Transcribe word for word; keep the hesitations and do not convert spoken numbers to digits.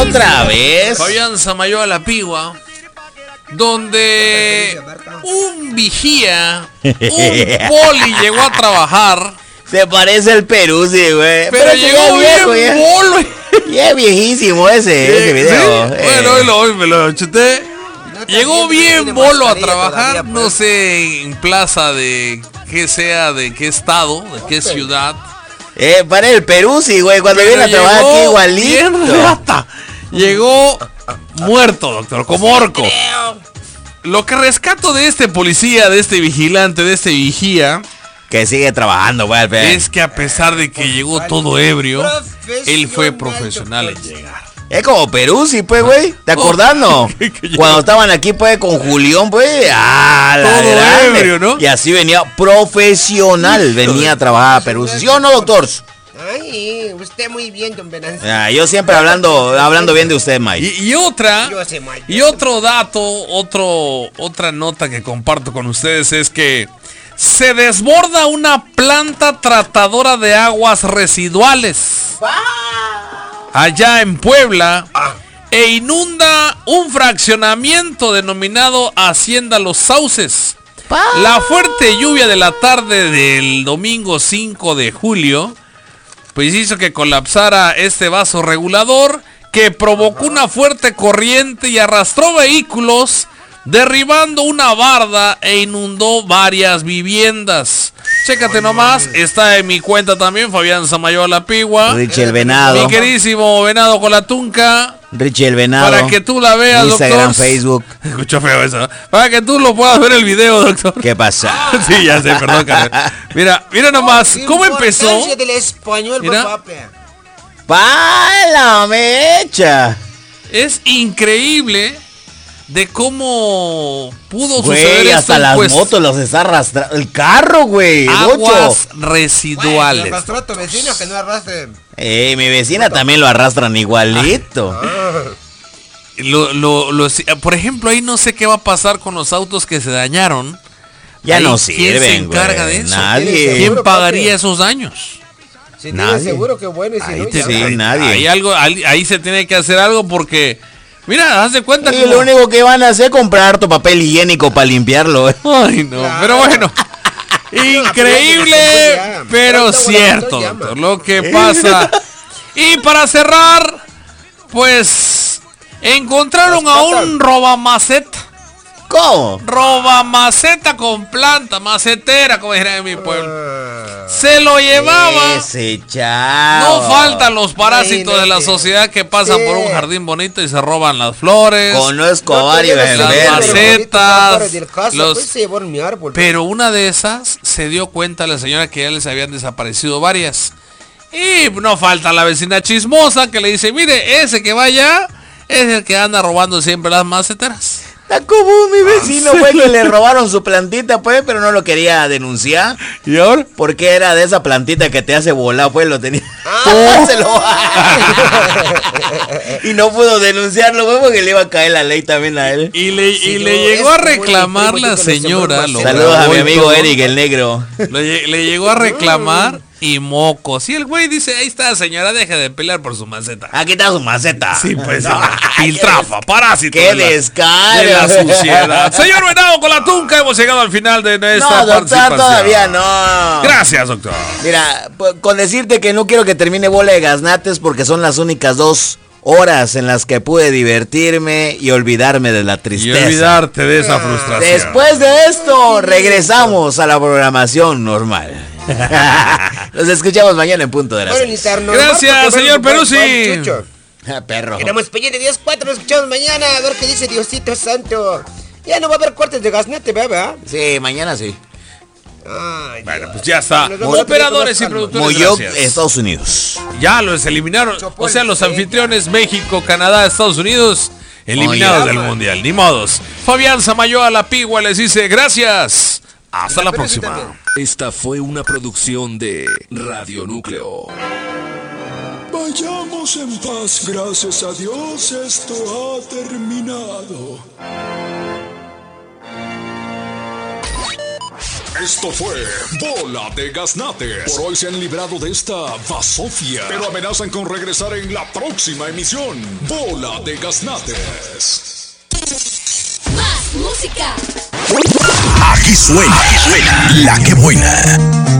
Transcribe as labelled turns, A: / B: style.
A: Otra vez.
B: Fabián Samayoa La Pigua, donde un vigía, un poli llegó a trabajar.
A: Se parece al Peruzzi, güey.
B: Pero, pero llegó bien
A: viejo,
B: bolo.
A: Ya es viejísimo ese,
B: ¿Sí?
A: ese video.
B: ¿Sí?
A: Eh.
B: Bueno, hoy, lo, hoy me lo chuté. Llegó bien bolo a trabajar, no sé en plaza de qué sea, de qué estado, de qué ciudad.
A: Eh, para el Peruzzi, güey, cuando viene a trabajar aquí igualito.
B: Rata. Llegó muerto, doctor, como orco. Lo que rescato de este policía, de este vigilante, de este vigía,
A: que sigue trabajando, güey,
B: es que a pesar de que llegó todo ebrio, él fue profesional en llegar.
A: Es como Peruzzi, pues, güey. ¿Te acordás, no? Cuando estaban aquí, pues, con Julián, pues. Ah, la
B: todo
A: grande.
B: ebrio, ¿no?
A: Y así venía profesional, venía a trabajar a Peruzzi. ¿Sí o no, doctor?
C: Ay, usted muy bien, don Venancio.
A: Ah, yo siempre hablando, hablando bien de usted, Mike.
B: Y, y otra,
C: Yo sé, Mike.
B: y otro dato, otro, otra nota que comparto con ustedes es que se desborda una planta tratadora de aguas residuales allá en Puebla e inunda un fraccionamiento denominado Hacienda Los Sauces. La fuerte lluvia de la tarde del domingo cinco de julio pues hizo que colapsara este vaso regulador que provocó una fuerte corriente y arrastró vehículos, derribando una barda e inundó varias viviendas. Chécate nomás, está en mi cuenta también, Fabián Samayoa La Pigua.
A: Richie el Venado.
B: Mi queridísimo Venado con la Tunca.
A: Richie el Venado.
B: Para que tú la veas,
A: Instagram,
B: doctor.
A: Facebook.
B: Escucho feo eso, ¿no? Para que tú lo puedas ver el video, doctor.
A: ¿Qué pasa?
B: Sí, ya sé, perdón, Carmen. Mira, mira nomás, ¿cómo empezó?
C: Importancia del español,
B: Mira.
C: papá.
A: ¡Pala, mecha!
B: Es increíble de cómo pudo
A: Güey,
B: suceder esto.
A: hasta las
B: pues,
A: motos los está arrastrando. El carro, güey. El ocho.
B: aguas residuales.
C: Bueno, arrastró a tu vecino que no arrastre.
A: Eh, mi vecina también lo arrastran igualito.
B: Lo, lo, lo- por ejemplo, ahí no sé qué va a pasar con los autos que se dañaron.
A: Ya
B: Ahí,
A: no
B: ¿quién
A: sirven,
B: se encarga
A: güey.
B: de eso?
A: Nadie.
B: ¿Quién
C: Seguro,
B: pagaría
C: papi.
B: esos daños?
C: Si
A: Nadie.
C: tienes seguro que bueno y si
A: Ahí
C: no,
A: te-
C: ya
A: sí,
C: no.
A: nadie.
B: Hay algo, ahí, ahí se tiene que hacer algo porque, mira, haz de cuenta
A: Y
B: que
A: lo único que van a hacer es comprar tu papel higiénico para limpiarlo.
B: Ay, no,
C: Claro.
B: pero bueno. Increíble,
C: Ya.
B: pero
C: Ahorita, bueno,
B: cierto,
C: ahorita llama.
B: doctor, lo que pasa. Y para cerrar, pues encontraron a un robamaceta.
A: ¿Cómo?
B: Robamaceta con planta, macetera, como dirían en mi pueblo. Se lo llevaba.
A: Ese chavo.
B: No faltan los parásitos de la
C: Imagínate.
B: sociedad que pasan
C: Sí.
B: por un jardín bonito y se roban las flores.
A: Conozco
C: No,
A: varios
C: pero
B: las
C: sí,
B: macetas,
C: pero ahorita fuera del caso,
B: los-
C: pues, se llevaron mi árbol.
B: Pero una de esas se dio cuenta la señora que ya les habían desaparecido varias. Y no falta la vecina chismosa que le dice, mire, ese que vaya es el que anda robando siempre las maceteras.
A: Está como mi vecino, güey, que le robaron su plantita, pues, pero no lo quería denunciar.
B: ¿Y ahora?
A: Porque era de esa plantita que te hace volar, pues, lo tenía.
C: Ah.
A: Se lo- y no pudo denunciarlo, güey, porque le iba a caer la ley también a él.
B: Y le, y
C: Sí,
B: le
C: no,
B: llegó a
C: es como el
B: reclamar
C: primo
B: la
C: que le sembró
B: señora.
C: el
B: lo
C: maceta.
A: Saludos a
B: grabó
A: mi
B: y
A: amigo
B: todo.
A: Eric, el negro.
B: Le, lle- le llegó a reclamar y mocos. Y el güey dice, ahí está señora, deje de pelear por su maceta.
A: Aquí está su maceta.
B: Sí, pues,
A: Ay,
B: piltrafa, parásito.
A: qué
B: de la-
A: descaro.
B: de la suciedad. Señor Venado con la Tunca, hemos llegado al final de nuestra
A: No, doctor,
B: participación.
A: todavía no.
B: Gracias, doctor.
A: Mira, pues, con decirte que no quiero que termine Bola de Gaznates porque son las únicas dos horas en las que pude divertirme y olvidarme de la
B: Y
A: tristeza.
B: olvidarte de esa frustración.
A: Después de esto, regresamos a la programación normal. Los escuchamos mañana en punto de la
C: Bueno,
A: seis.
C: Litarno,
B: Gracias,
C: Marco, que
B: señor
C: bueno,
B: Peruzzi.
C: buen chucho.
A: Ah, perro.
C: Quedamos pendientes de Dios cuatro, nos escuchamos mañana a ver qué dice Diosito Santo. Ya no va a haber cortes de gaznate, ¿verdad?
A: Sí, mañana sí.
C: Ay,
B: Bueno,
C: Dios.
B: pues ya está.
C: Nos vamos a
B: Operadores y
C: tener con más calma.
B: productores,
A: Moyoc,
B: gracias.
A: Estados Unidos.
B: Ya los eliminaron. O sea, los anfitriones México, Canadá, Estados Unidos, eliminados
A: Oye.
B: del Mundial. Ni modos. Fabián Samayoa La Pigua les dice gracias. Hasta la
C: Pero sí
B: próxima.
C: también.
D: Esta fue una producción de Radio Núcleo.
E: Vayamos en paz, gracias a Dios, esto ha terminado. Esto fue Bola de Gaznates. Por hoy se han librado de esta basofia, pero amenazan con regresar en la próxima emisión. Bola de Gaznates.
F: Más música.
G: Aquí suena, aquí suena La Que Buena.